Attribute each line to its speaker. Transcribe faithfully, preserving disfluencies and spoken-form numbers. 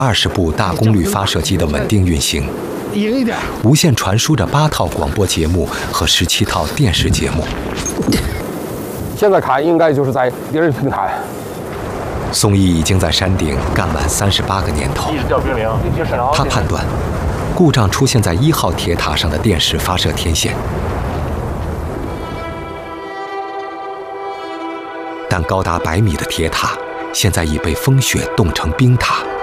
Speaker 1: 二十部大功率发射机的稳定运行，无线传输着八套广播节目和十七套电视节目。
Speaker 2: 现在看应该就是在第二平台。
Speaker 1: 宋毅已经在山顶干满三十八个年头。他判断，故障出现在一号铁塔上的电视发射天线。但高达百米的铁塔现在已被风雪冻成冰塔。